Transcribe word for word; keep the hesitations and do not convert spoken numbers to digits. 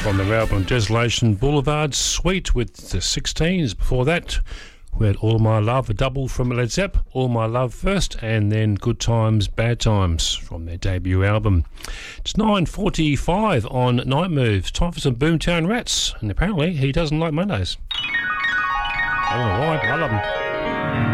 From their album Desolation Boulevard, Sweet with the sixteens. Before that, we had All My Love, a double from Led Zepp, All My Love first, and then Good Times, Bad Times from their debut album. It's nine forty-five on Night Moves. Time for some Boomtown Rats, and apparently he doesn't like Mondays. I don't know why, but I love them.